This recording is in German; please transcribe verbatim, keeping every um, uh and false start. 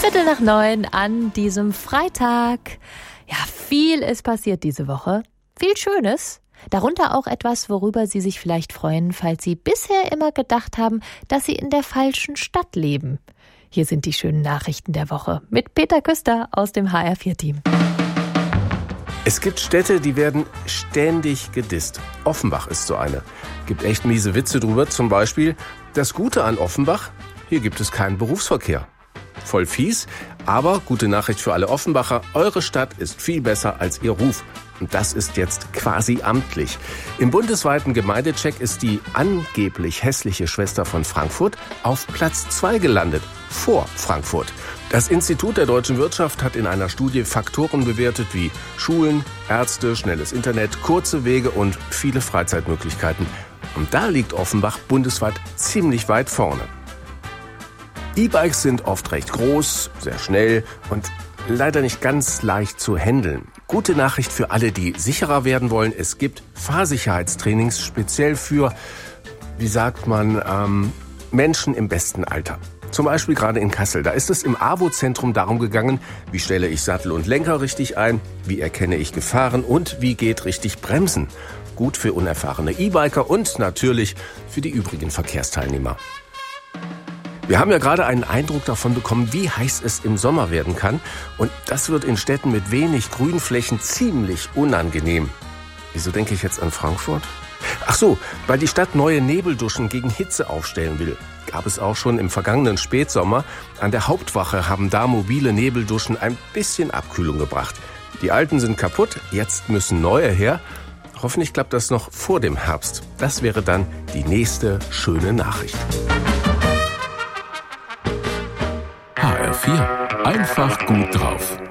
Viertel nach neun an diesem Freitag. Ja, viel ist passiert diese Woche. Viel Schönes. Darunter auch etwas, worüber Sie sich vielleicht freuen, falls Sie bisher immer gedacht haben, dass Sie in der falschen Stadt leben. Hier sind die schönen Nachrichten der Woche mit Peter Küster aus dem H R vier Team. Es gibt Städte, die werden ständig gedisst. Offenbach ist so eine. Gibt echt miese Witze drüber. Zum Beispiel, das Gute an Offenbach, hier gibt es keinen Berufsverkehr. Voll fies, aber gute Nachricht für alle Offenbacher. Eure Stadt ist viel besser als ihr Ruf. Und das ist jetzt quasi amtlich. Im bundesweiten Gemeindecheck ist die angeblich hässliche Schwester von Frankfurt auf Platz zwei gelandet, vor Frankfurt. Das Institut der deutschen Wirtschaft hat in einer Studie Faktoren bewertet wie Schulen, Ärzte, schnelles Internet, kurze Wege und viele Freizeitmöglichkeiten. Und da liegt Offenbach bundesweit ziemlich weit vorne. E-Bikes sind oft recht groß, sehr schnell und leider nicht ganz leicht zu handeln. Gute Nachricht für alle, die sicherer werden wollen. Es gibt Fahrsicherheitstrainings speziell für, wie sagt man, ähm, Menschen im besten Alter. Zum Beispiel gerade in Kassel. Da ist es im AWO-Zentrum darum gegangen, wie stelle ich Sattel und Lenker richtig ein, wie erkenne ich Gefahren und wie geht richtig Bremsen. Gut für unerfahrene E-Biker und natürlich für die übrigen Verkehrsteilnehmer. Wir haben ja gerade einen Eindruck davon bekommen, wie heiß es im Sommer werden kann. Und das wird in Städten mit wenig Grünflächen ziemlich unangenehm. Wieso denke ich jetzt an Frankfurt? Ach so, weil die Stadt neue Nebelduschen gegen Hitze aufstellen will. Gab es auch schon im vergangenen Spätsommer. An der Hauptwache haben da mobile Nebelduschen ein bisschen Abkühlung gebracht. Die alten sind kaputt, jetzt müssen neue her. Hoffentlich klappt das noch vor dem Herbst. Das wäre dann die nächste schöne Nachricht. H R vier. Einfach gut drauf.